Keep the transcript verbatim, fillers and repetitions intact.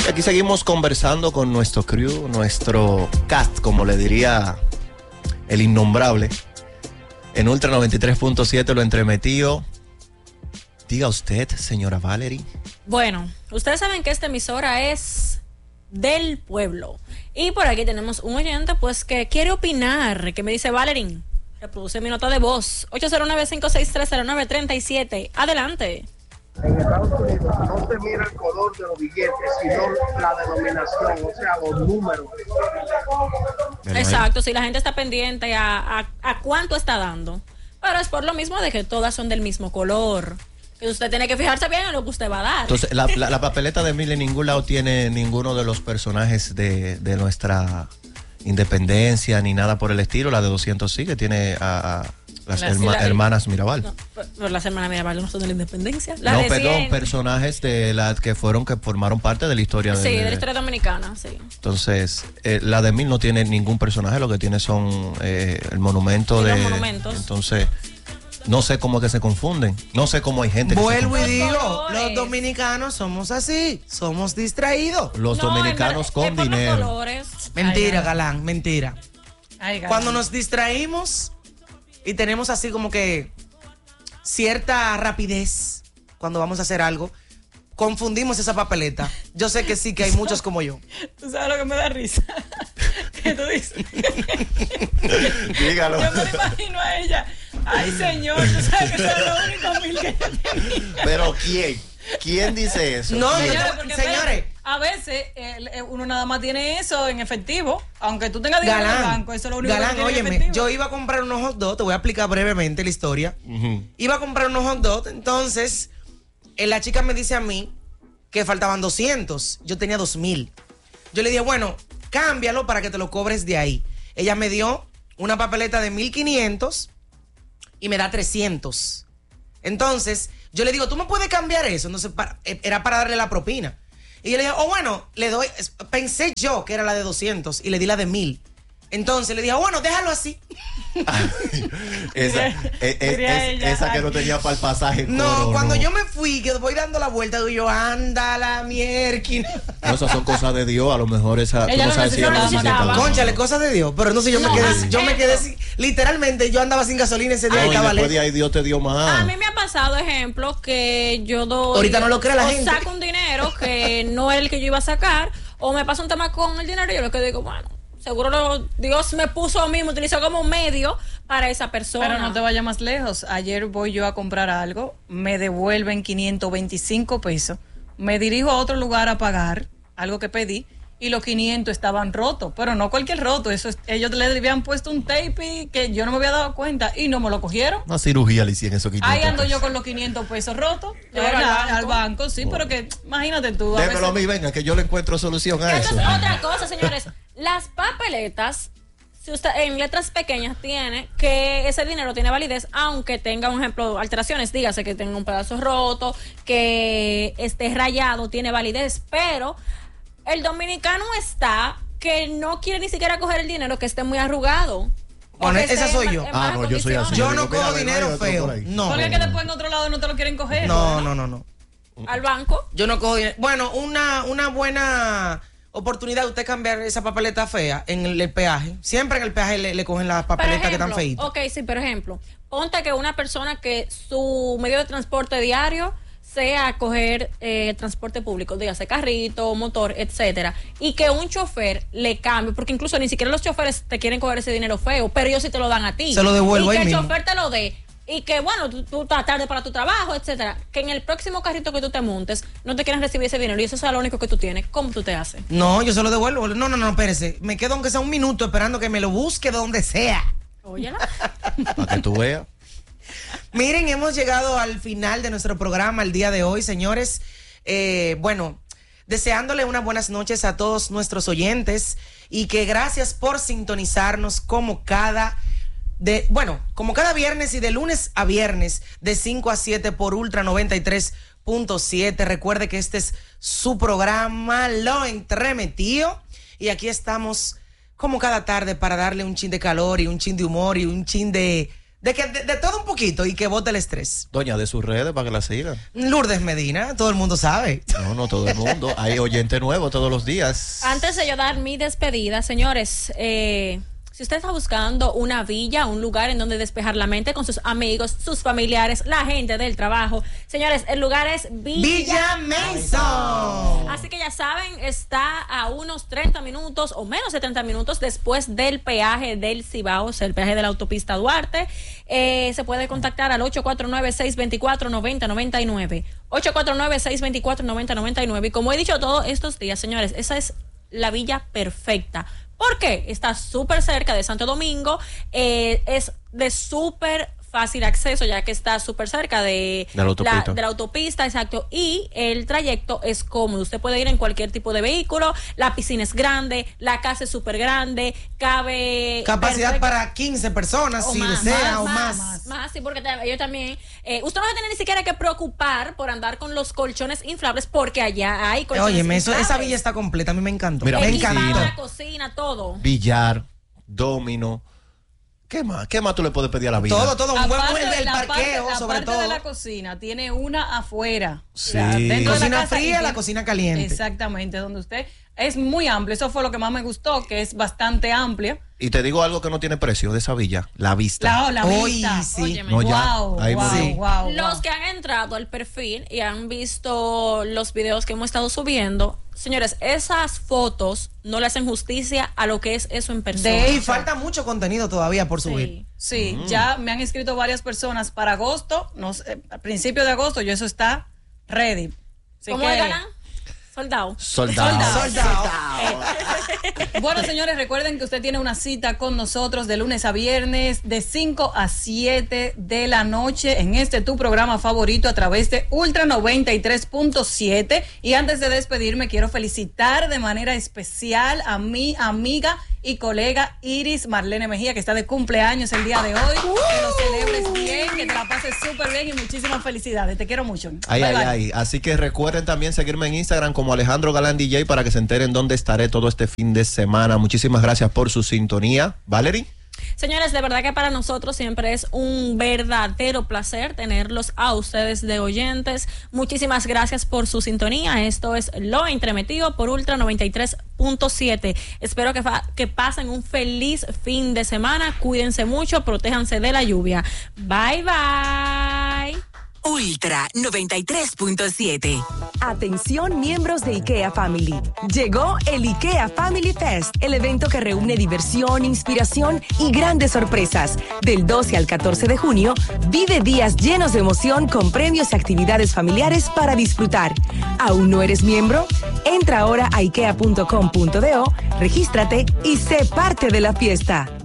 Y aquí seguimos conversando con nuestro crew, nuestro cast, como le diría el innombrable. En Ultra noventa y tres punto siete lo entremetido. Diga usted, señora Valerie. Bueno, ustedes saben que esta emisora es del pueblo. Y por aquí tenemos un oyente pues que quiere opinar, que me dice: Valerie, reproduce mi nota de voz. ocho cero nueve, cinco seis tres, cero nueve tres siete. Adelante. En Estados Unidos no se mira el color de los billetes, sino la denominación, o sea, los números. Exacto, si la gente está pendiente a, a, a cuánto está dando. Pero es por lo mismo de que todas son del mismo color. Que usted tiene que fijarse bien en lo que usted va a dar. Entonces, la, la, la papeleta de Mil en ningún lado tiene ninguno de los personajes de, de nuestra independencia, ni nada por el estilo. La de doscientos sí, que tiene a... a las la, herma, la, hermanas Mirabal. No, pero las hermanas Mirabal no son de la independencia. La no, de perdón, cien. Personajes de las que fueron, que formaron parte de la historia. Sí, de, de la historia dominicana, sí. Entonces, eh, la de Mil no tiene ningún personaje, lo que tiene son eh, el monumento sí, de... los monumentos. Entonces, no sé cómo es que se confunden. No sé cómo hay gente que Vuelvo se y digo, colores. los dominicanos somos así, somos distraídos. Los no, dominicanos es con es por dinero. Los colores. Mentira, Ay, galán, mentira. Ay, Cuando nos distraímos y tenemos así como que cierta rapidez cuando vamos a hacer algo, confundimos esa papeleta. Yo sé que sí, que hay muchos como yo. ¿Tú sabes lo que me da risa? ¿Qué tú dices? Dígalo. Yo me lo imagino a ella. Ay, señor, tú sabes que son los únicos mil que yo tenía. Pero ¿quién? ¿Quién dice eso? No, ¿Quién? yo Señores, te- porque, señores. espérate, a veces eh, eh, uno nada más tiene eso en efectivo, aunque tú tengas dinero en el Galán, banco, eso es lo único Galán, que tú tienes en óyeme, efectivo. yo iba a comprar unos hot dogs, te voy a explicar brevemente la historia. Ujú. Iba a comprar unos hot dogs, entonces eh, la chica me dice a mí que faltaban doscientos, yo tenía dos mil. Yo le dije, bueno, cámbialo para que te lo cobres de ahí. Ella me dio una papeleta de mil quinientos y me da trescientos. Entonces, yo le digo, ¿tú me puedes cambiar eso? Entonces, para- eh, era para darle la propina. Y yo le dije, oh, bueno, le doy, es- pensé yo que era la de doscientos y le di la de mil. Entonces le dije, oh, bueno, déjalo así. esa, eh, eh, Diría es- ella, esa que ay. no tenía para el pasaje. No, coro, cuando no. yo me fui, que voy dando la vuelta, digo yo, anda la mierquina. No, esas son cosas de Dios, a lo mejor esa. Ella tú no sabes si ella necesitaba necesitaba. más. Cónchale, cosas de Dios. Pero entonces yo No, me quedé, ah, yo me eso. quedé sin, literalmente yo andaba sin gasolina ese día No, y y estaba después de lejos. ahí Dios te dio más. A mí me ha pasado, ejemplo, que yo doy... Ahorita no lo cree la o gente. saco un dinero que no era el que yo iba a sacar, o me pasa un tema con el dinero y yo lo que digo, bueno, seguro lo- Dios me puso a mí, me utilizó como medio para esa persona. Pero no te vayas más lejos. Ayer voy yo a comprar algo, me devuelven quinientos veinticinco pesos. Me dirijo a otro lugar a pagar algo que pedí y los quinientos estaban rotos, pero no cualquier roto. Eso es- ellos le habían puesto un tape que yo no me había dado cuenta y no me lo cogieron. Una cirugía le hicieron eso. Ahí ando yo con los quinientos pesos rotos. Llevar al Al, banco. al banco, sí, pero que imagínate tú. A Démelo a veces- mí, venga, que yo le encuentro solución a Que eso. esto es otra cosa, señores. Las papeletas, si usted en letras pequeñas tiene que ese dinero tiene validez, aunque tenga, un ejemplo, alteraciones, dígase que tenga un pedazo roto, que esté rayado, tiene validez, pero el dominicano está que no quiere ni siquiera coger el dinero que esté muy arrugado. O Bueno, que esa esté soy en yo. ma- en Ah, malas no, yo soy así. condiciones. Yo digo, no mira, cojo ven, dinero hay otro feo. por ahí. No. Porque es que después en otro lado no te lo quieren coger. No, no, no, no. Al banco. Yo no cojo dinero. Bueno, una, una buena oportunidad de usted cambiar esa papeleta fea en el, el peaje. Siempre en el peaje le, le cogen las Por papeletas que están ejemplo, feitas. ok, sí, por ejemplo, ponte que una persona que su medio de transporte diario sea coger eh, transporte público, dígase carrito, motor, etcétera, y que un chofer le cambie, porque incluso ni siquiera los choferes te quieren coger ese dinero feo, pero ellos sí te lo dan a ti. Se lo devuelvo y ahí que el mismo. chofer te lo dé. Y que, bueno, tú, tú estás tarde para tu trabajo, etcétera. Que en el próximo carrito que tú te montes no te quieren recibir ese dinero y eso es lo único que tú tienes. ¿Cómo tú te haces? No, yo se lo devuelvo. No, no, no, espérese. Me quedo aunque sea un minuto esperando que me lo busque donde sea. Óyela. Para que tú veas. Miren, hemos llegado al final de nuestro programa el día de hoy, señores. Eh, bueno, deseándole unas buenas noches a todos nuestros oyentes y que gracias por sintonizarnos como cada de, bueno, como cada viernes y de lunes a viernes de cinco a siete por Ultra noventa y tres punto siete. Recuerde que este es su programa Lo Entremetido y aquí estamos como cada tarde para darle un chin de calor y un chin de humor y un chin de De, que, de, de todo un poquito y que bote el estrés. Doña, de sus redes para que la sigan. Lourdes Medina, todo el mundo sabe. No, no todo el mundo. Hay oyente nuevo todos los días. Antes de yo dar mi despedida, señores, eh, si usted está buscando una villa, un lugar en donde despejar la mente con sus amigos, sus familiares, la gente del trabajo, señores, el lugar es Villa, Villa Mason. Así que ya saben, está a unos treinta minutos o menos de treinta minutos después del peaje del Cibao, o sea, el peaje de la autopista Duarte. Eh, se puede contactar al ocho cuatro nueve, seis dos cuatro, nueve cero nueve nueve. ocho cuatro nueve, seis dos cuatro, nueve cero nueve nueve. Y como he dicho todos estos días, señores, esa es la villa perfecta. ¿Por qué? Está súper cerca de Santo Domingo, eh, es de súper fácil acceso, ya que está súper cerca de, de, la autopista. La, de la autopista, exacto, y el trayecto es cómodo. Usted puede ir en cualquier tipo de vehículo, la piscina es grande, la casa es súper grande, cabe... Capacidad perfecto. para quince personas, O si más, desea, más, o más, más. Más, sí, porque te- ellos también... Eh, usted no va a tener ni siquiera que preocupar por andar con los colchones inflables, porque allá hay colchones Óyeme, eso, inflables. esa villa está completa, a mí me encantó. Mira, me piscina. encantó. La cocina, todo. Billar, domino. ¿Qué más? ¿Qué más tú le puedes pedir a la vida? Todo, todo, un buen Aparte el, de el la parte- parqueo, la sobre parte todo. de la cocina tiene una afuera. Sí. O sea, dentro de la Cocina casa y fría, la tiene- cocina caliente. Exactamente, donde usted es muy amplio. Eso fue lo que más me gustó, que es bastante amplia. Y te digo algo que no tiene precio de esa villa, la vista. La, la Uy, vista. sí. Óyeme. No, ya, Wow, ahí wow, morí. wow, Los wow. que han entrado al perfil y han visto los videos que hemos estado subiendo, señores, esas fotos no le hacen justicia a lo que es eso en persona. De Y hecho, falta mucho contenido todavía por subir. Sí. Sí, ya me han escrito varias personas para agosto, no sé, a principio de agosto, yo eso está ready. Así ¿Cómo que- es, Galán? Soldado. Soldado. Soldado. Soldado. Bueno, señores, recuerden que usted tiene una cita con nosotros de lunes a viernes de cinco a siete de la noche en este tu programa favorito a través de Ultra noventa y tres punto siete. Y antes de despedirme, quiero felicitar de manera especial a mi amiga y colega Iris Marlene Mejía, que está de cumpleaños el día de hoy. Que lo celebres bien, que te la pases súper bien y muchísimas felicidades. Te quiero mucho. Ay, Bye, ay, bye. ay. Así que recuerden también seguirme en Instagram como Alejandro Galán D J para que se enteren dónde estaré todo este fin de semana. Muchísimas gracias por su sintonía. Valerie. Señores, de verdad que para nosotros siempre es un verdadero placer tenerlos a ustedes de oyentes. Muchísimas gracias por su sintonía. Esto es Lo Entremetido por Ultra noventa y tres punto siete. Espero que, fa- que pasen un feliz fin de semana. Cuídense mucho, protéjanse de la lluvia. Bye, bye. Ultra noventa y tres punto siete. Atención miembros de IKEA Family. Llegó el IKEA Family Fest, el evento que reúne diversión, inspiración y grandes sorpresas. Del doce al catorce de junio, vive días llenos de emoción con premios y actividades familiares para disfrutar. ¿Aún no eres miembro? Entra ahora a ikea punto com punto do, regístrate y sé parte de la fiesta.